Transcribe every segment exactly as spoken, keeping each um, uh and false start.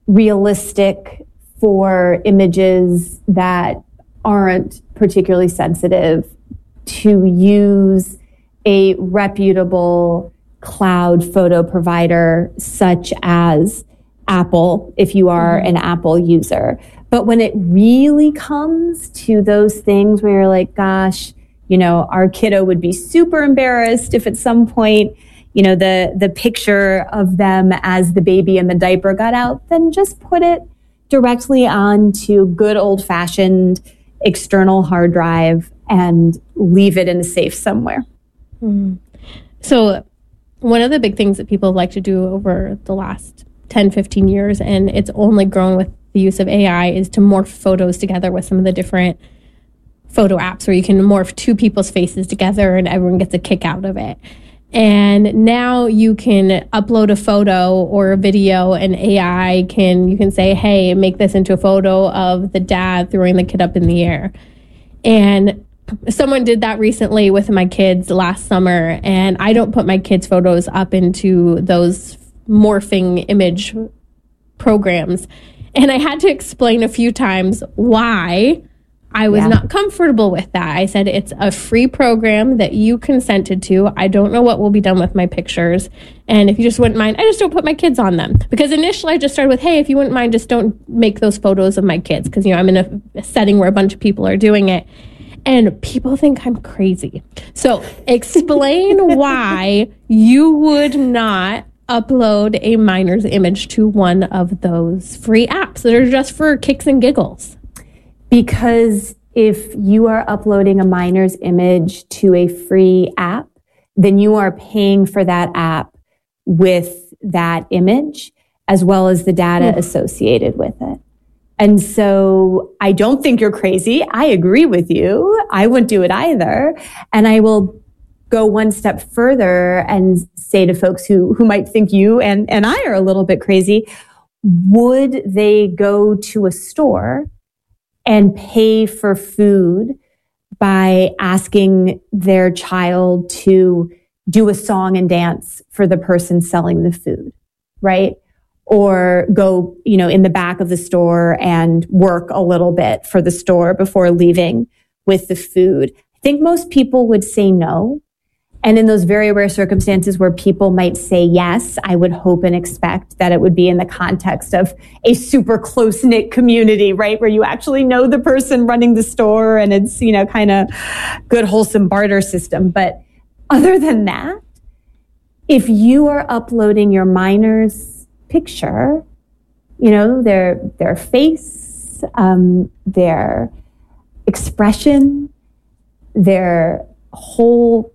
realistic for images that aren't particularly sensitive to use a reputable cloud photo provider such as Apple, if you are mm-hmm. an Apple user. But when it really comes to those things where you're like, gosh, you know, our kiddo would be super embarrassed if at some point, you know, the, the picture of them as the baby in the diaper got out, then just put it directly onto good old-fashioned external hard drive and leave it in a safe somewhere. Mm. So one of the big things that people like to do over the last ten, fifteen years, and it's only grown with the use of A I, is to morph photos together with some of the different photo apps where you can morph two people's faces together and everyone gets a kick out of it. And now you can upload a photo or a video and A I can, you can say, hey, make this into a photo of the dad throwing the kid up in the air. And someone did that recently with my kids last summer, and I don't put my kids' photos up into those morphing image programs. And I had to explain a few times why I was yeah. not comfortable with that. I said, it's a free program that you consented to. I don't know what will be done with my pictures. And if you just wouldn't mind, I just don't put my kids on them. Because initially I just started with, hey, if you wouldn't mind, just don't make those photos of my kids. Because, you know, I'm in a, a setting where a bunch of people are doing it. And people think I'm crazy. So explain why you would not upload a minor's image to one of those free apps that are just for kicks and giggles. Because if you are uploading a minor's image to a free app, then you are paying for that app with that image as well as the data mm. associated with it. And so I don't think you're crazy. I agree with you. I wouldn't do it either. And I will go one step further and say to folks who, who might think you and, and I are a little bit crazy, would they go to a store and pay for food by asking their child to do a song and dance for the person selling the food, right? Or go, you know, in the back of the store and work a little bit for the store before leaving with the food. I think most people would say no. And in those very rare circumstances where people might say yes, I would hope and expect that it would be in the context of a super close-knit community, right? Where you actually know the person running the store and it's, you know, kind of good, wholesome barter system. But other than that, if you are uploading your minor's picture, you know, their, their face, um, their expression, their whole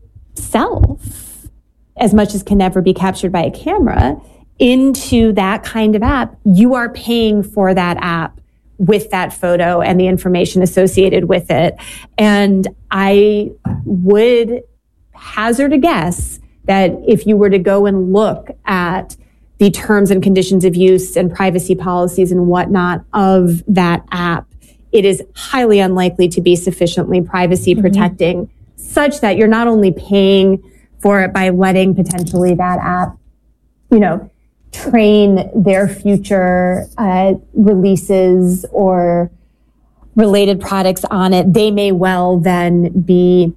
self, as much as can never be captured by a camera, into that kind of app, you are paying for that app with that photo and the information associated with it. And I would hazard a guess that if you were to go and look at the terms and conditions of use and privacy policies and whatnot of that app, it is highly unlikely to be sufficiently privacy protecting, mm-hmm. such that you're not only paying for it by letting potentially that app, you know, train their future uh, releases or related products on it, they may well then be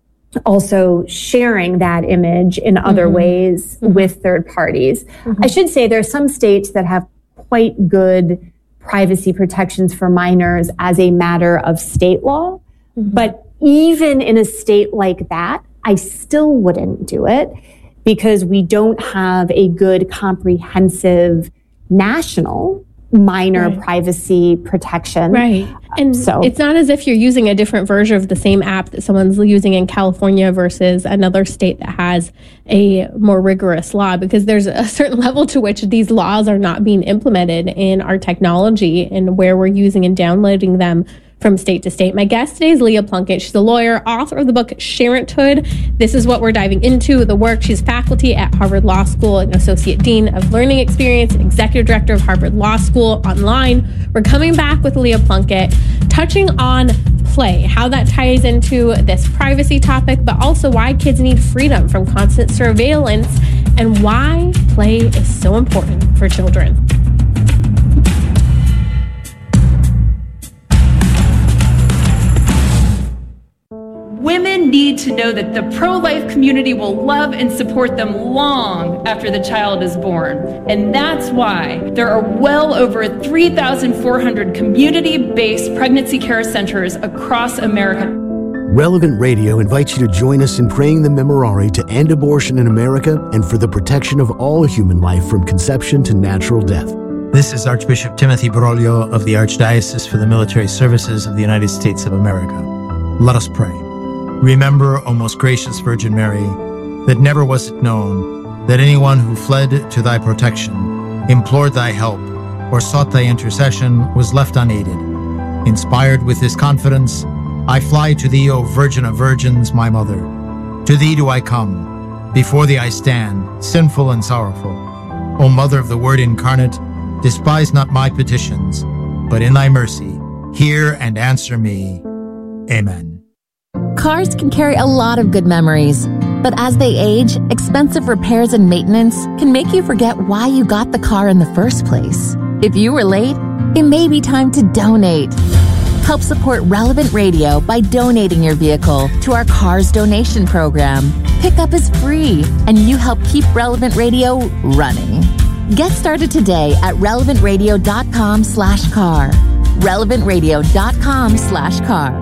also sharing that image in other mm-hmm. ways mm-hmm. with third parties. Mm-hmm. I should say there are some states that have quite good privacy protections for minors as a matter of state law, mm-hmm. but even in a state like that, I still wouldn't do it because we don't have a good comprehensive national minor right. privacy protection. Right. And so it's not as if you're using a different version of the same app that someone's using in California versus another state that has a more rigorous law, because there's a certain level to which these laws are not being implemented in our technology and where we're using and downloading them from state to state. My guest today is Leah Plunkett. She's a lawyer, author of the book Sharenthood. This is what we're diving into, the work. She's faculty at Harvard Law School and Associate Dean of Learning Experience and Executive Director of Harvard Law School Online. We're coming back with Leah Plunkett, touching on play, how that ties into this privacy topic, but also why kids need freedom from constant surveillance and why play is so important for children. to know that the pro-life community will love and support them long after the child is born. And that's why there are well over three thousand four hundred community-based pregnancy care centers across America. Relevant Radio invites you to join us in praying the Memorare to end abortion in America and for the protection of all human life from conception to natural death. This is Archbishop Timothy Broglio of the Archdiocese for the Military Services of the United States of America. Let us pray. Remember, O most gracious Virgin Mary, that never was it known that anyone who fled to thy protection, implored thy help, or sought thy intercession was left unaided. Inspired with this confidence, I fly to thee, O Virgin of Virgins, my Mother. To thee do I come. Before thee I stand, sinful and sorrowful. O Mother of the Word incarnate, despise not my petitions, but in thy mercy, hear and answer me. Amen. Cars can carry a lot of good memories, but as they age, expensive repairs and maintenance can make you forget why you got the car in the first place. If you were late, it may be time to donate. Help support Relevant Radio by donating your vehicle to our Cars Donation Program. Pickup is free, and you help keep Relevant Radio running. Get started today at relevantradio.com slash car. relevantradio.com slash car.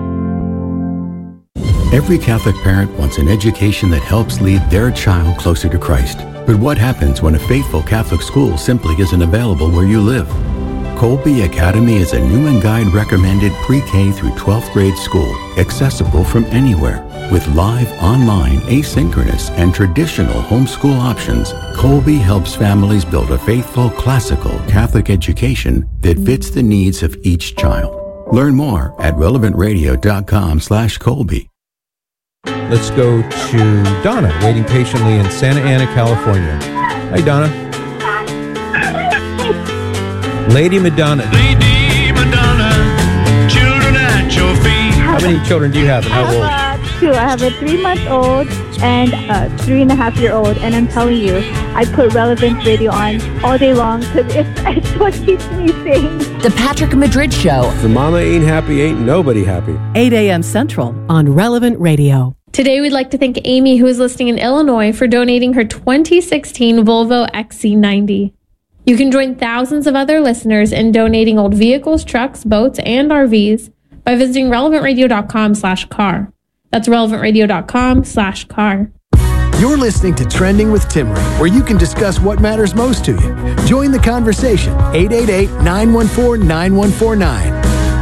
Every Catholic parent wants an education that helps lead their child closer to Christ. But what happens when a faithful Catholic school simply isn't available where you live? Colby Academy is a Newman Guide recommended pre-K through twelfth grade school, accessible from anywhere. With live, online, asynchronous, and traditional homeschool options, Colby helps families build a faithful, classical Catholic education that fits the needs of each child. Learn more at relevantradio.com slash Colby. Let's go to Donna, waiting patiently in Santa Ana, California. Hi, Donna. Lady Madonna. Lady Madonna, children at your feet. How many children do you have and how old? Uh, two. I have a three-month-old and a three-and-a-half-year-old, and I'm telling you, I put Relevant Radio on all day long because it's, it's what keeps me sane. The Patrick Madrid Show. If the mama ain't happy, ain't nobody happy. eight a.m. Central on Relevant Radio. Today, we'd like to thank Amy, who is listening in Illinois, for donating her twenty sixteen Volvo X C ninety. You can join thousands of other listeners in donating old vehicles, trucks, boats, and R Vs by visiting relevantradio.com slash car. That's relevantradio.com slash car. You're listening to Trending with Timmery, where you can discuss what matters most to you. Join the conversation. eight eight eight, nine one four, nine one four nine.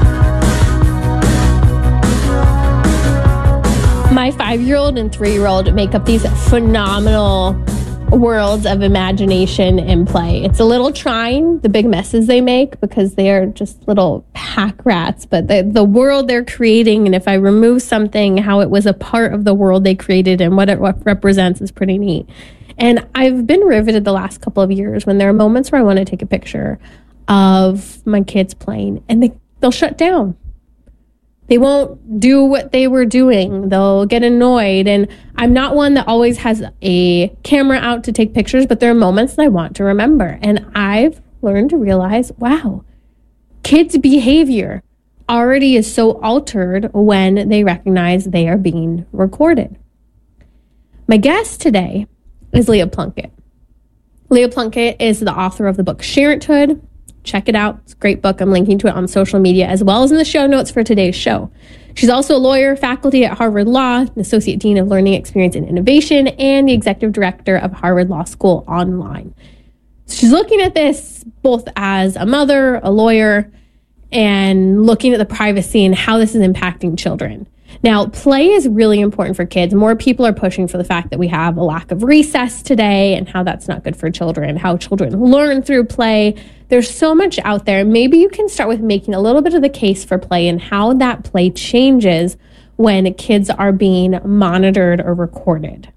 My five-year-old and three-year-old make up these phenomenal worlds of imagination and play. It's a little trying, the big messes they make, because they are just little pack rats, but the, the world they're creating, and if I remove something, how it was a part of the world they created and what it represents is pretty neat. And I've been riveted the last couple of years when there are moments where I want to take a picture of my kids playing and they, they'll shut down. They won't do what they were doing. They'll get annoyed. And I'm not one that always has a camera out to take pictures, but there are moments that I want to remember. And I've learned to realize, wow, kids' behavior already is so altered when they recognize they are being recorded. My guest today is Leah Plunkett. Leah Plunkett is the author of the book Sharenthood. Check it out. It's a great book. I'm linking to it on social media as well as in the show notes for today's show. She's also a lawyer, faculty at Harvard Law, an associate dean of learning experience and innovation, and the executive director of Harvard Law School Online. She's looking at this both as a mother, a lawyer, and looking at the privacy and how this is impacting children. Now, play is really important for kids. More people are pushing for the fact that we have a lack of recess today and how that's not good for children, how children learn through play. There's so much out there. Maybe you can start with making a little bit of the case for play and how that play changes when kids are being monitored or recorded.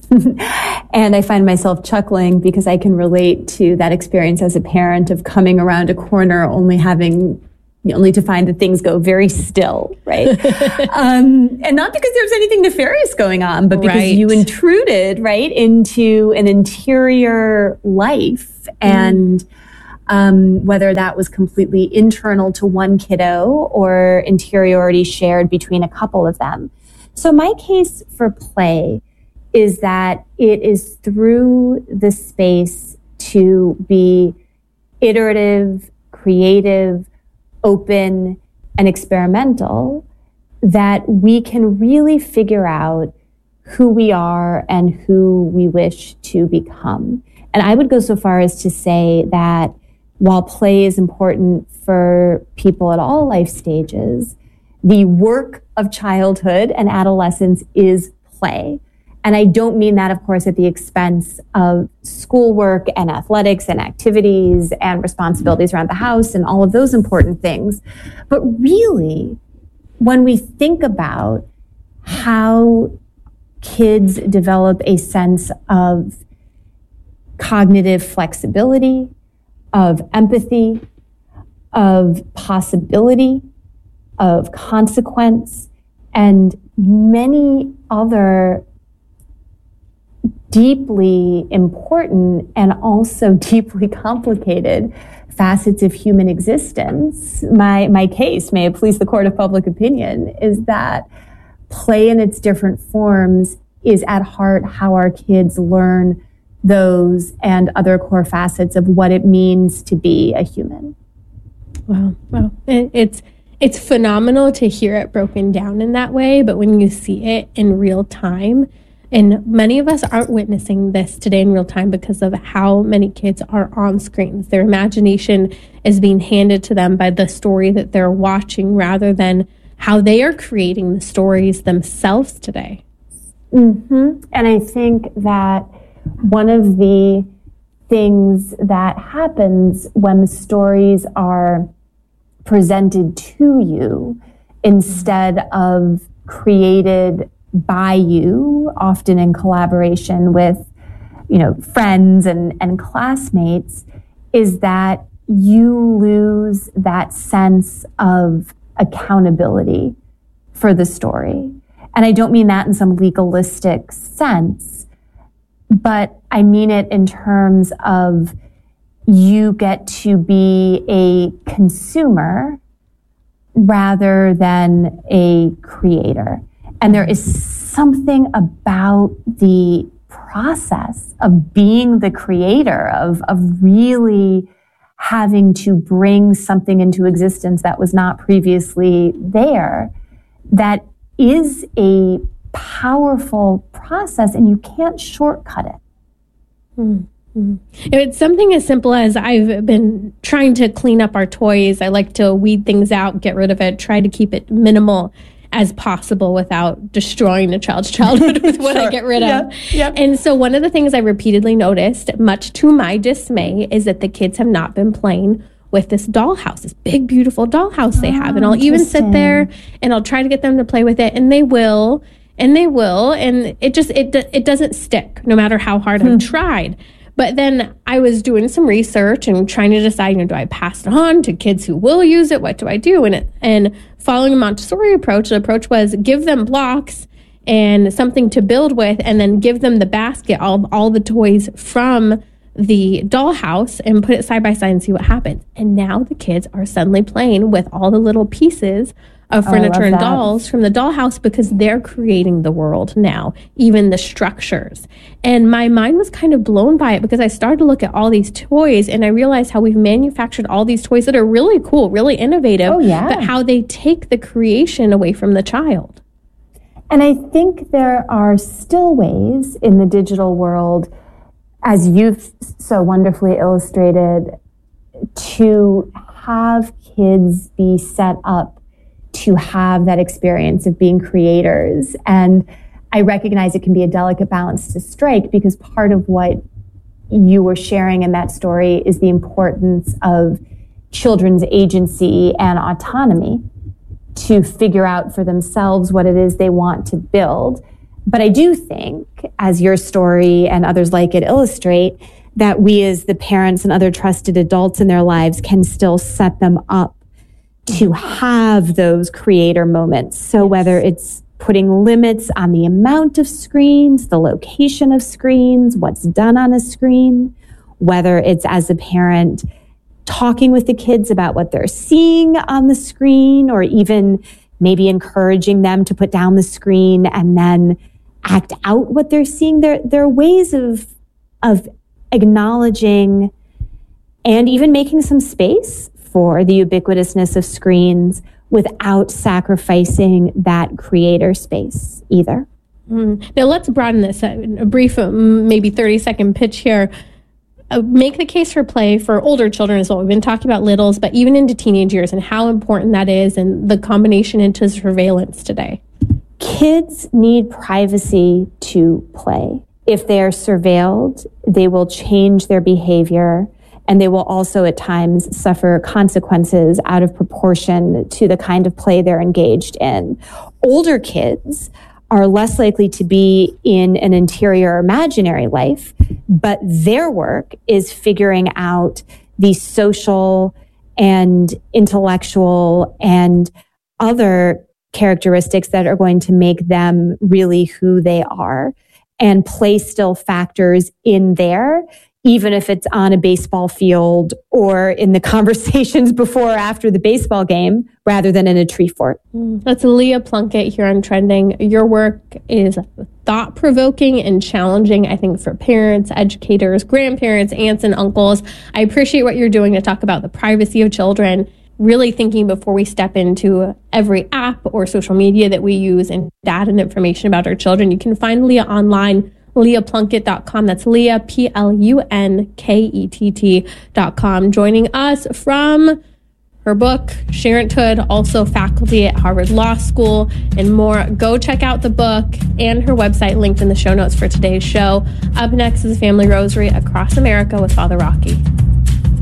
And I find myself chuckling because I can relate to that experience as a parent of coming around a corner only having only to find that things go very still, right? um, and not because there's anything nefarious going on, but because right. you intruded, right, into an interior life. Mm. And um, whether that was completely internal to one kiddo or interiority shared between a couple of them. So my case for play is that it is through the space to be iterative, creative, open, and experimental that we can really figure out who we are and who we wish to become. And I would go so far as to say that while play is important for people at all life stages, the work of childhood and adolescence is play. And I don't mean that, of course, at the expense of schoolwork and athletics and activities and responsibilities around the house and all of those important things. But really, when we think about how kids develop a sense of cognitive flexibility, of empathy, of possibility, of consequence, and many other deeply important and also deeply complicated facets of human existence, my, my case, may it please the court of public opinion, is that play in its different forms is at heart how our kids learn those and other core facets of what it means to be a human. Wow. Wow. It's, it's phenomenal to hear it broken down in that way, but when you see it in real time, and many of us aren't witnessing this today in real time because of how many kids are on screens. Their imagination is being handed to them by the story that they're watching rather than how they are creating the stories themselves today. Mm-hmm. And I think that one of the things that happens when the stories are presented to you instead of created by you, often in collaboration with, you know, friends and, and classmates, is that you lose that sense of accountability for the story. And I don't mean that in some legalistic sense, but I mean it in terms of you get to be a consumer rather than a creator. And there is something about the process of being the creator, of, of really having to bring something into existence that was not previously there, that is a powerful process, and you can't shortcut it. Mm-hmm. It's something as simple as I've been trying to clean up our toys. I like to weed things out, get rid of it, try to keep it minimal as possible without destroying the child's childhood with what sure. I get rid of. Yep. Yep. And so one of the things I repeatedly noticed, much to my dismay, is that the kids have not been playing with this dollhouse, this big, beautiful dollhouse oh, they have. And I'll even sit there and I'll try to get them to play with it, and they will, and they will, and it just, it it doesn't stick no matter how hard hmm. I've tried. But then I was doing some research and trying to decide, you know, do I pass it on to kids who will use it? What do I do? And it, and following a Montessori approach, the approach was give them blocks and something to build with, and then give them the basket, all, all the toys from the dollhouse, and put it side by side and see what happens. And now the kids are suddenly playing with all the little pieces of furniture oh, and that. dolls from the dollhouse because they're creating the world now, even the structures. And my mind was kind of blown by it because I started to look at all these toys and I realized how we've manufactured all these toys that are really cool, really innovative, oh, yeah. but how they take the creation away from the child. And I think there are still ways in the digital world, as you've so wonderfully illustrated, to have kids be set up to have that experience of being creators. And I recognize it can be a delicate balance to strike, because part of what you were sharing in that story is the importance of children's agency and autonomy to figure out for themselves what it is they want to build. But I do think, as your story and others like it illustrate, that we as the parents and other trusted adults in their lives can still set them up to have those creator moments. So whether it's putting limits on the amount of screens, the location of screens, what's done on a screen, whether it's as a parent talking with the kids about what they're seeing on the screen, or even maybe encouraging them to put down the screen and then act out what they're seeing. There, there are ways of, of acknowledging and even making some space for the ubiquitousness of screens without sacrificing that creator space either. Mm. Now let's broaden this. A brief, maybe thirty second pitch here. Uh, make the case for play for older children as well. We've been talking about littles, but even into teenage years and how important that is and the combination into surveillance today. Kids need privacy to play. If they are surveilled, they will change their behavior, and they will also at times suffer consequences out of proportion to the kind of play they're engaged in. Older kids are less likely to be in an interior imaginary life, but their work is figuring out the social and intellectual and other characteristics that are going to make them really who they are. And play still factors in there, even if it's on a baseball field or in the conversations before or after the baseball game, rather than in a tree fort. That's Leah Plunkett here on Trending. Your work is thought-provoking and challenging, I think, for parents, educators, grandparents, aunts, and uncles. I appreciate what you're doing to talk about the privacy of children, really thinking before we step into every app or social media that we use and data and information about our children. You can find Leah online, leah plunkett dot com. That's Leah, P L U N K E T T dot com. Joining us from her book, Sharenthood, also faculty at Harvard Law School, and more. Go check out the book and her website linked in the show notes for today's show. Up next is Family Rosary Across America with Father Rocky.